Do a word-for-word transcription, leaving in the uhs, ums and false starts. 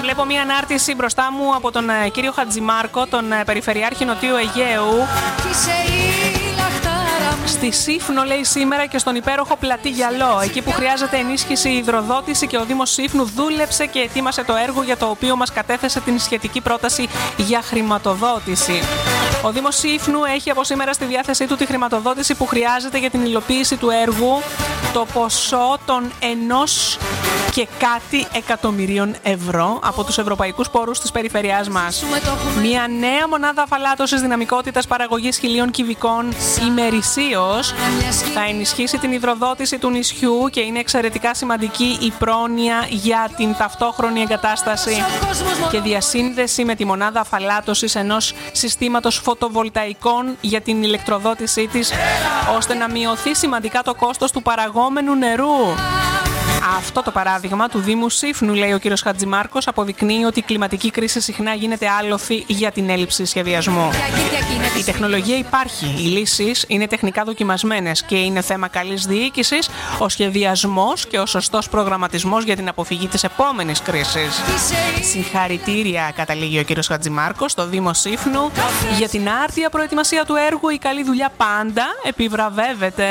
βλέπω μία ανάρτηση μπροστά μου από τον κύριο Χατζημάρκο, τον Περιφερειάρχη Νοτιού Αιγαίου. Στη Σύφνο, λέει, σήμερα και στον υπέροχο Πλατή Γυαλό. Εκεί που χρειάζεται ενίσχυση η υδροδότηση και ο Δήμος Σύφνου δούλεψε και ετοίμασε το έργο για το οποίο μας κατέθεσε την σχετική πρόταση για χρηματοδότηση. Ο Δήμος Σύφνου έχει από σήμερα στη διάθεσή του τη χρηματοδότηση που χρειάζεται για την υλοποίηση του έργου, το ποσό των ενός και κάτι εκατομμυρίων ευρώ από τους ευρωπαϊκούς πόρους της περιφερειάς μας. Μια νέα μονάδα αφαλάτωσης δυναμικότητας παραγωγής χιλίων κυβικών ημερησίως θα ενισχύσει την υδροδότηση του νησιού και είναι εξαιρετικά σημαντική η πρόνοια για την ταυτόχρονη εγκατάσταση και διασύνδεση με τη μονάδα αφαλάτωσης ενός συστήματος φωτοβολταϊκών για την ηλεκτροδότησή της, ώστε να μειωθεί σημαντικά το κόστος του παραγόμενου νερού. Αυτό το παράδειγμα του Δήμου Σύφνου, λέει ο κύριος Χατζημάρκος, αποδεικνύει ότι η κλιματική κρίση συχνά γίνεται άλοθη για την έλλειψη σχεδιασμού. Η τεχνολογία υπάρχει, οι λύσεις είναι τεχνικά δοκιμασμένες και είναι θέμα καλής διοίκησης ο σχεδιασμός και ο σωστός προγραμματισμός για την αποφυγή της επόμενης κρίσης. Συγχαρητήρια, καταλήγει ο κύριος Χατζημάρκος, στο Δήμο Σύφνου για την άρτια προετοιμασία του έργου. Η καλή δουλειά πάντα επιβραβεύεται.